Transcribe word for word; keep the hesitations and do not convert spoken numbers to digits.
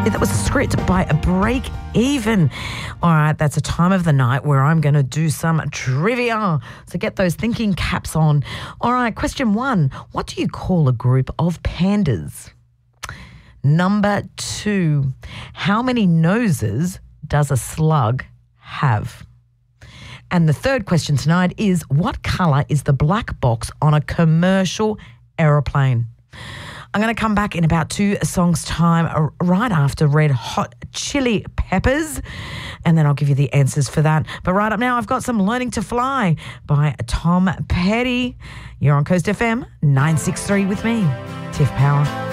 That was a script by a Break Even. All right, that's a time of the night where I'm going to do some trivia. So get those thinking caps on. All right, question one. What do you call a group of pandas? Number two. How many noses does a slug have? And the third question tonight is, what colour is the black box on a commercial aeroplane? I'm going to come back in about two songs' time, right after Red Hot Chili Peppers, and then I'll give you the answers for that. But right up now, I've got some Learning to Fly by Tom Petty. You're on Coast F M nine six three with me, Tiff Power.